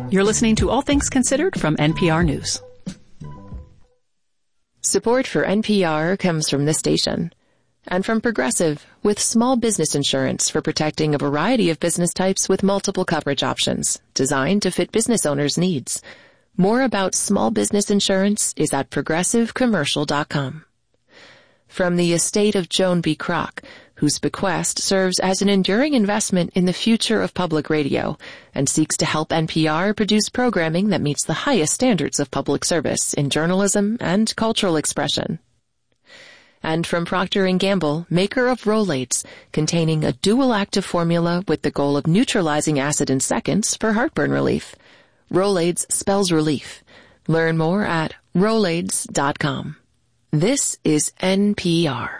You're listening to All Things Considered from NPR News. Support for NPR comes from this station and from Progressive, with small business insurance for protecting a variety of business types with multiple coverage options designed to fit business owners' needs. More about small business insurance is at progressivecommercial.com. From the estate of Joan B. Kroc, whose bequest serves as an enduring investment in the future of public radio and seeks to help NPR produce programming that meets the highest standards of public service in journalism and cultural expression. And from Procter & Gamble, maker of Rolaids, containing a dual active formula with the goal of neutralizing acid in seconds for heartburn relief. Rolaids spells relief. Learn more at Rolaids.com. This is NPR.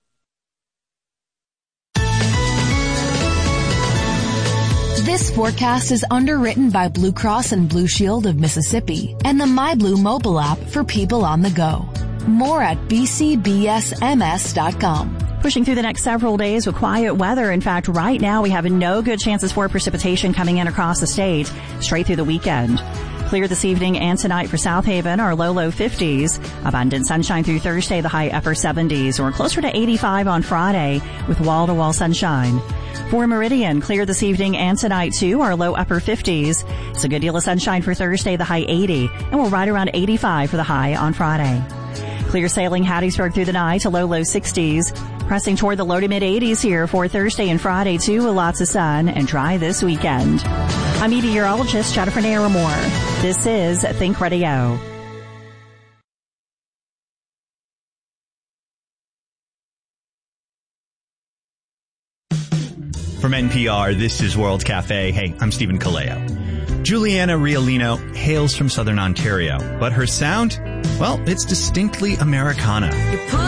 This forecast is underwritten by Blue Cross and Blue Shield of Mississippi and the MyBlue mobile app for people on the go. More at bcbsms.com. Pushing through the next several days with quiet weather. In fact, right now we have no good chances for precipitation coming in across the state straight through the weekend. Clear this evening and tonight for South Haven, our low 50s. Abundant sunshine through Thursday, the high upper 70s. Or closer to 85 on Friday with wall-to-wall sunshine. For Meridian, clear this evening and tonight too, our low upper 50s. It's a good deal of sunshine for Thursday, the high 80. And we'll right around 85 for the high on Friday. Clear sailing Hattiesburg through the night, a low 60s. Pressing toward the low to mid 80s here for Thursday and Friday too, with lots of sun and dry this weekend. I'm meteorologist Jennifer Naramore. This is Think Radio. From NPR, this is World Cafe. Hey, I'm Stephen Kaleo. Juliana Riolino hails from Southern Ontario, but her sound, well, it's distinctly Americana.